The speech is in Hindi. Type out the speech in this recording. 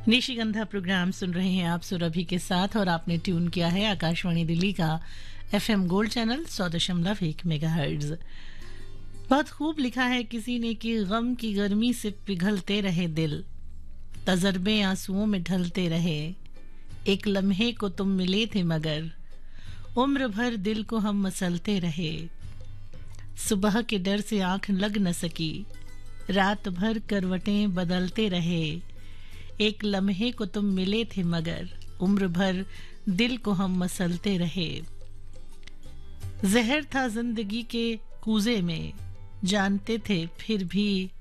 निशिगंधा प्रोग्राम सुन रहे हैं आप सुरभि के साथ और आपने ट्यून किया है आकाशवाणी दिल्ली का एफएम गोल्ड चैनल 100.1 मेगाहर्ट्ज। बहुत खूब लिखा है किसी ने कि गम की गर्मी से पिघलते रहे दिल, तजर्बे आंसुओं में ढलते रहे, एक लम्हे को तुम मिले थे मगर उम्र भर दिल को हम मसलते रहे, सुबह के डर से आंख लग न सकी, रात भर करवटें बदलते रहे, एक लम्हे को तुम मिले थे मगर उम्र भर दिल को हम मसलते रहे। जहर था जिंदगी के कूजे में, जानते थे फिर भी